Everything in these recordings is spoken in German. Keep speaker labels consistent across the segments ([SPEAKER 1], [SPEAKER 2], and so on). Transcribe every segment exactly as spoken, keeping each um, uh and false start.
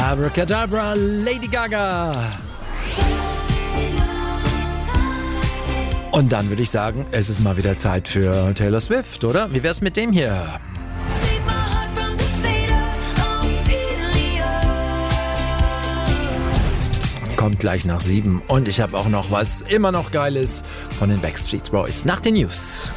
[SPEAKER 1] Abracadabra, Lady Gaga. Und dann würde ich sagen, es ist mal wieder Zeit für Taylor Swift, oder? Wie wär's mit dem hier? Kommt gleich nach sieben. Und ich habe auch noch was immer noch Geiles von den Backstreet Boys. Nach den News.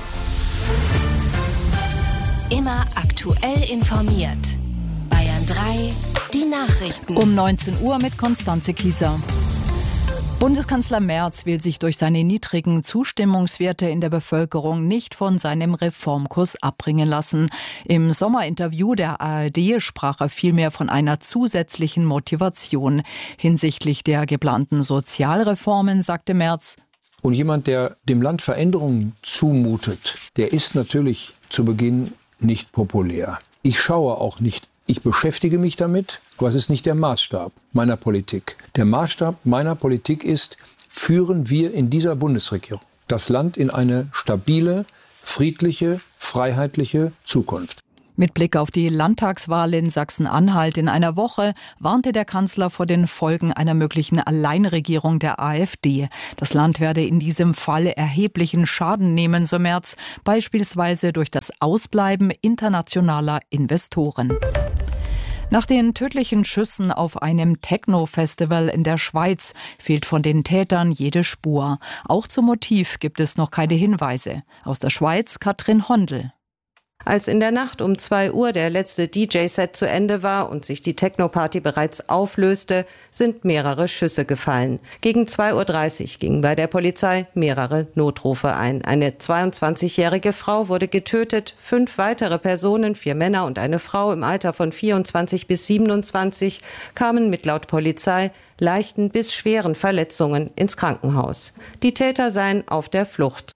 [SPEAKER 2] Immer aktuell informiert. Bayern drei, die Nachrichten.
[SPEAKER 3] Um neunzehn Uhr mit Konstanze Kieser. Bundeskanzler Merz will sich durch seine niedrigen Zustimmungswerte in der Bevölkerung nicht von seinem Reformkurs abbringen lassen. Im Sommerinterview der A R D sprach er vielmehr von einer zusätzlichen Motivation. Hinsichtlich der geplanten Sozialreformen sagte Merz:
[SPEAKER 4] Und jemand, der dem Land Veränderungen zumutet, der ist natürlich zu Beginn nicht populär. Ich schaue auch nicht. Ich beschäftige mich damit, aber es ist nicht der Maßstab meiner Politik. Der Maßstab meiner Politik ist, führen wir in dieser Bundesregierung das Land in eine stabile, friedliche, freiheitliche Zukunft.
[SPEAKER 3] Mit Blick auf die Landtagswahl in Sachsen-Anhalt in einer Woche warnte der Kanzler vor den Folgen einer möglichen Alleinregierung der AfD. Das Land werde in diesem Fall erheblichen Schaden nehmen, so Merz, beispielsweise durch das Ausbleiben internationaler Investoren. Nach den tödlichen Schüssen auf einem Techno-Festival in der Schweiz fehlt von den Tätern jede Spur. Auch zum Motiv gibt es noch keine Hinweise. Aus der Schweiz Katrin Hondel.
[SPEAKER 5] Als in der Nacht um zwei Uhr der letzte D J-Set zu Ende war und sich die Techno-Party bereits auflöste, sind mehrere Schüsse gefallen. Gegen zwei Uhr dreißig gingen bei der Polizei mehrere Notrufe ein. Eine zweiundzwanzigjährige Frau wurde getötet, fünf weitere Personen, vier Männer und eine Frau im Alter von vierundzwanzig bis siebenundzwanzig, kamen mit laut Polizei leichten bis schweren Verletzungen ins Krankenhaus. Die Täter seien auf der Flucht.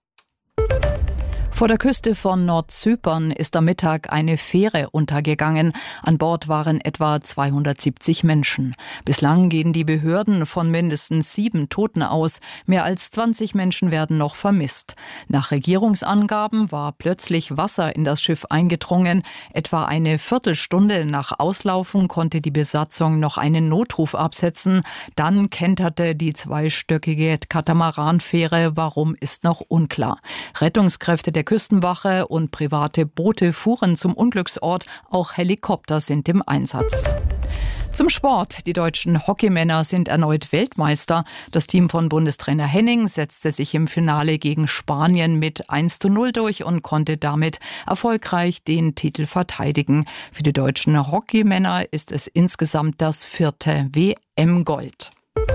[SPEAKER 3] Vor der Küste von Nordzypern ist am Mittag eine Fähre untergegangen. An Bord waren etwa zweihundertsiebzig Menschen. Bislang gehen die Behörden von mindestens sieben Toten aus. Mehr als zwanzig Menschen werden noch vermisst. Nach Regierungsangaben war plötzlich Wasser in das Schiff eingedrungen. Etwa eine Viertelstunde nach Auslaufen konnte die Besatzung noch einen Notruf absetzen. Dann kenterte die zweistöckige Katamaranfähre. Warum, ist noch unklar. Rettungskräfte der Küstenwache und private Boote fuhren zum Unglücksort. Auch Helikopter sind im Einsatz. Zum Sport. Die deutschen Hockeymänner sind erneut Weltmeister. Das Team von Bundestrainer Henning setzte sich im Finale gegen Spanien mit eins zu null durch und konnte damit erfolgreich den Titel verteidigen. Für die deutschen Hockeymänner ist es insgesamt das vierte W M-Gold.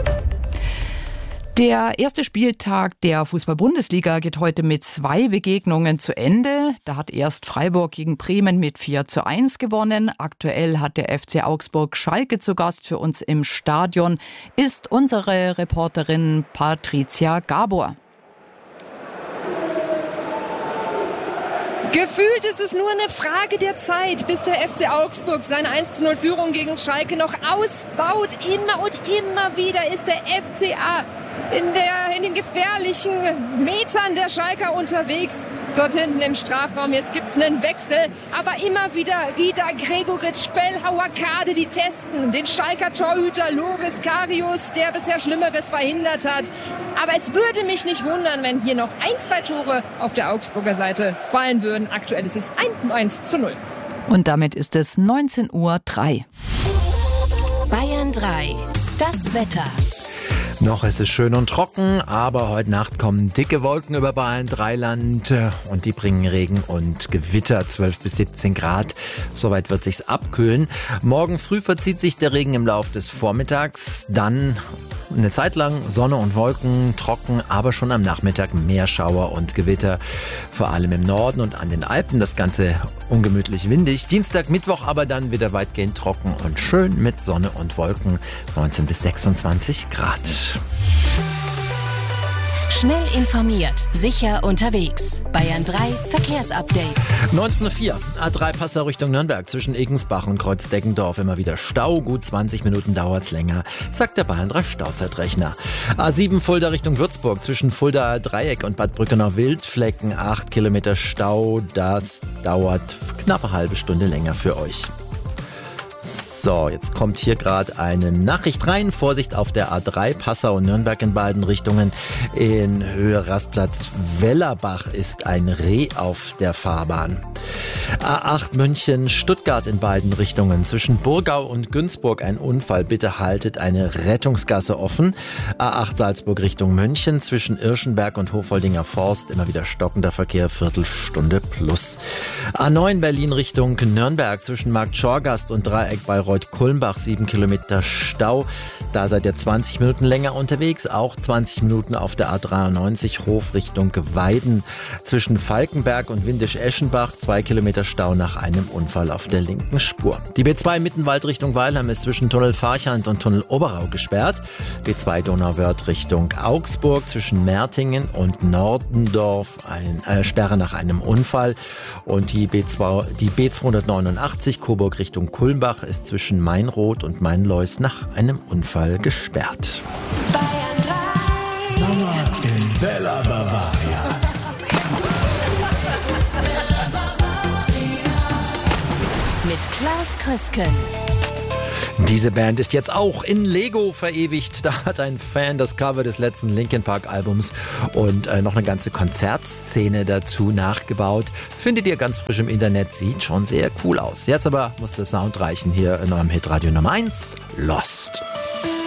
[SPEAKER 3] Der erste Spieltag der Fußball-Bundesliga geht heute mit zwei Begegnungen zu Ende. Da hat erst Freiburg gegen Bremen mit vier zu eins gewonnen. Aktuell hat der F C Augsburg Schalke zu Gast. Für uns im Stadion ist unsere Reporterin Patricia Gabor.
[SPEAKER 6] Gefühlt ist es nur eine Frage der Zeit, bis der F C Augsburg seine eins zu null Führung gegen Schalke noch ausbaut. Immer und immer wieder ist der F C A in, der, in den gefährlichen Metern der Schalker unterwegs. Dort hinten im Strafraum, jetzt gibt's einen Wechsel. Aber immer wieder Rida Gregoritsch, Bellhauer Kade, die testen. Den Schalker Torhüter Loris Karius, der bisher Schlimmeres verhindert hat. Aber es würde mich nicht wundern, wenn hier noch ein, zwei Tore auf der Augsburger Seite fallen würden. Aktuell ist es eins zu null.
[SPEAKER 3] Und damit ist es neunzehn Uhr drei.
[SPEAKER 2] Bayern drei. Das Wetter.
[SPEAKER 1] Noch ist es schön und trocken, aber heute Nacht kommen dicke Wolken über Bayern drei Land und die bringen Regen und Gewitter, zwölf bis siebzehn Grad. Soweit wird sich's abkühlen. Morgen früh verzieht sich der Regen im Laufe des Vormittags, dann eine Zeit lang Sonne und Wolken, trocken, aber schon am Nachmittag mehr Schauer und Gewitter, vor allem im Norden und an den Alpen. Das Ganze ungemütlich windig. Dienstag, Mittwoch aber dann wieder weitgehend trocken und schön mit Sonne und Wolken, neunzehn bis sechsundzwanzig Grad.
[SPEAKER 2] Schnell informiert, sicher unterwegs. Bayern drei Verkehrsupdate.
[SPEAKER 1] neunzehn Uhr vier, A drei Passau Richtung Nürnberg zwischen Egensbach und Kreuzdeggendorf. Immer wieder Stau, gut zwanzig Minuten dauert's länger, sagt der Bayern drei Stauzeitrechner. A sieben Fulda Richtung Würzburg zwischen Fuldaer Dreieck und Bad Brückener Wildflecken. acht Kilometer Stau, das dauert knapp eine halbe Stunde länger für euch. So, jetzt kommt hier gerade eine Nachricht rein. Vorsicht auf der A drei, Passau und Nürnberg in beiden Richtungen. In Höhe Rastplatz Wellerbach ist ein Reh auf der Fahrbahn. A acht München, Stuttgart in beiden Richtungen. Zwischen Burgau und Günzburg ein Unfall. Bitte haltet eine Rettungsgasse offen. A acht Salzburg Richtung München. Zwischen Irschenberg und Hofoldinger Forst immer wieder stockender Verkehr, Viertelstunde plus. A neun Berlin Richtung Nürnberg. Zwischen Markt Schorgast und Dreieck Bayreuth-Kulmbach sieben Kilometer Stau. Da seid ihr zwanzig Minuten länger unterwegs. Auch zwanzig Minuten auf der A dreiundneunzig Hof Richtung Weiden. Zwischen Falkenberg und Windisch-Eschenbach zwei Kilometer Stau nach einem Unfall auf der linken Spur. Die B zwei Mittenwald Richtung Weilheim ist zwischen Tunnel Farchand und Tunnel Oberau gesperrt. B zwei Donauwörth Richtung Augsburg zwischen Mertingen und Nordendorf ein äh, Sperre nach einem Unfall. Und die B zwei, die B zweihundertneunundachtzig Coburg Richtung Kulmbach ist zwischen Mainroth und Mainleus nach einem Unfall gesperrt.
[SPEAKER 7] Sommer in Bella Bavaria.
[SPEAKER 2] Mit Klaus Krüsken.
[SPEAKER 1] Diese Band ist jetzt auch in Lego verewigt. Da hat ein Fan das Cover des letzten Linkin Park Albums und äh, noch eine ganze Konzertszene dazu nachgebaut. Findet ihr ganz frisch im Internet, sieht schon sehr cool aus. Jetzt aber muss der Sound reichen hier in eurem Hitradio Nummer eins, Lost.